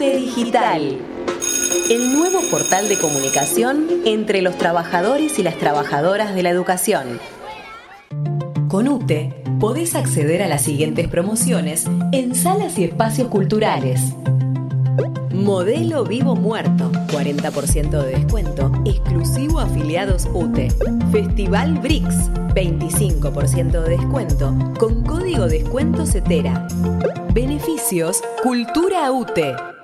UTE Digital, el nuevo portal de comunicación entre los trabajadores y las trabajadoras de la educación. Con UTE podés acceder a las siguientes promociones en salas y espacios culturales. Modelo Vivo Muerto, 40% de descuento, exclusivo a afiliados UTE. Festival BRICS, 25% de descuento, con código descuento CETERA. Beneficios Cultura UTE.